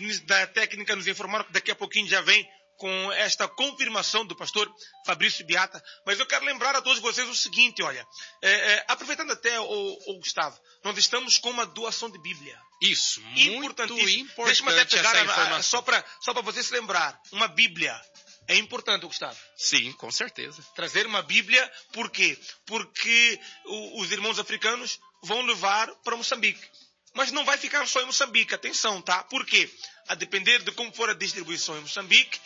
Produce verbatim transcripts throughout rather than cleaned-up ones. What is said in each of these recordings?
da técnica nos informaram que daqui a pouquinho já vem com esta confirmação do pastor Fabrício Beata. Mas eu quero lembrar a todos vocês o seguinte, olha, é, é, aproveitando até o, o Gustavo, nós estamos com uma doação de Bíblia. Isso, muito importante. Deixa-me até pegar a, a, só para só para você se lembrar, uma Bíblia. É importante, Gustavo. Sim, com certeza. Trazer uma Bíblia, por quê? Porque o, os irmãos africanos vão levar para Moçambique. Mas não vai ficar só em Moçambique, atenção, tá? Por quê? A depender de como for a distribuição em Moçambique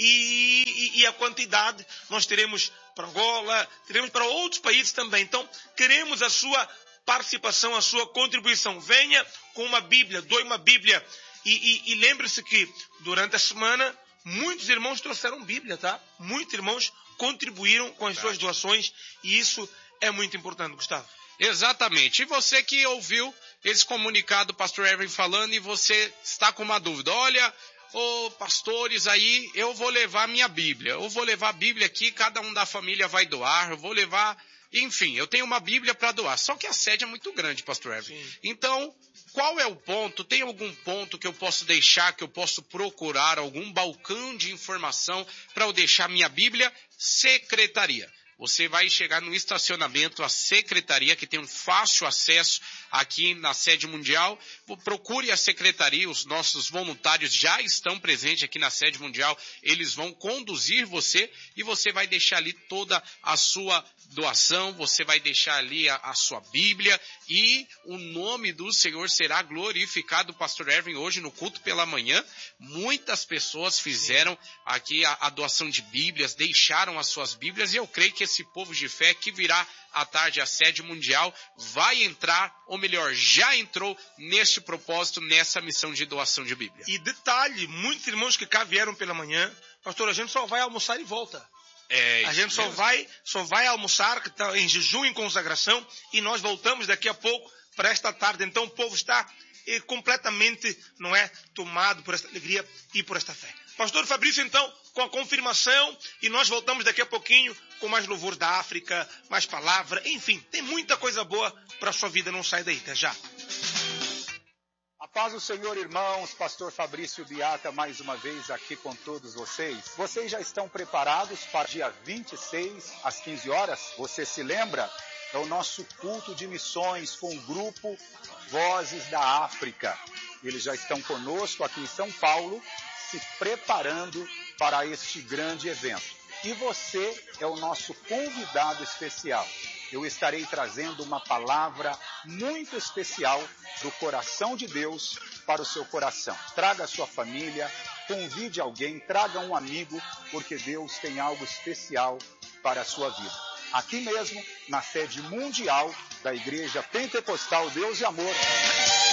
e, e, e a quantidade, nós teremos para Angola, teremos para outros países também. Então, queremos a sua participação, a sua contribuição. Venha com uma Bíblia, doe uma Bíblia. E, e, e lembre-se que, durante a semana, muitos irmãos trouxeram Bíblia, tá? Muitos irmãos contribuíram com as suas doações e isso é muito importante, Gustavo. Exatamente. E você que ouviu esse comunicado do pastor Evelyn falando e você está com uma dúvida, olha, ô pastores aí, eu vou levar minha Bíblia, eu vou levar a Bíblia aqui, cada um da família vai doar, eu vou levar, enfim, eu tenho uma Bíblia para doar. Só que a sede é muito grande, pastor Evelyn. Sim. Então, qual é o ponto? Tem algum ponto que eu posso deixar, que eu posso procurar, algum balcão de informação para eu deixar minha Bíblia? Secretaria. Você vai chegar no estacionamento, a secretaria, que tem um fácil acesso aqui na sede mundial. Procure a secretaria, os nossos voluntários já estão presentes aqui na sede mundial. Eles vão conduzir você e você vai deixar ali toda a sua doação, você vai deixar ali a, a sua Bíblia e o nome do Senhor será glorificado. Pastor Erwin, hoje no culto pela manhã, muitas pessoas fizeram aqui a, a doação de Bíblias, deixaram as suas Bíblias e eu creio que esse povo de fé que virá à tarde à sede mundial vai entrar, ou melhor, já entrou neste propósito, nessa missão de doação de Bíblia. E detalhe, muitos irmãos que cá vieram pela manhã, pastor, a gente só vai almoçar e volta. É, a gente só vai, só vai almoçar, que está em jejum, em consagração, e nós voltamos daqui a pouco para esta tarde. Então o povo está eh, completamente, não é, tomado por esta alegria e por esta fé. Pastor Fabrício, então, com a confirmação, e nós voltamos daqui a pouquinho com mais louvor da África, mais palavra, enfim, tem muita coisa boa para a sua vida, não sai daí, até já. A paz do Senhor, irmãos, pastor Fabrício Beata, mais uma vez aqui com todos vocês. Vocês já estão preparados para dia vinte e seis, às quinze horas? Você se lembra? É o nosso culto de missões com o grupo Vozes da África. Eles já estão conosco aqui em São Paulo, se preparando para este grande evento. E você é o nosso convidado especial. Eu estarei trazendo uma palavra muito especial do coração de Deus para o seu coração. Traga a sua família, convide alguém, traga um amigo, porque Deus tem algo especial para a sua vida. Aqui mesmo, na sede mundial da Igreja Pentecostal Deus e Amor,